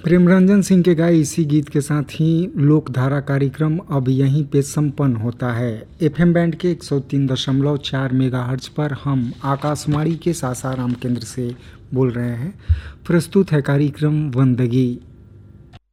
प्रेमरंजन सिंह के गाए इसी गीत के साथ ही लोकधारा कार्यक्रम अब यहीं पे संपन्न होता है। एफएम बैंड के 103.4 मेगाहर्ट्ज पर हम आकाशवाणी के सासाराम केंद्र से बोल रहे हैं। प्रस्तुत है कार्यक्रम वंदगी।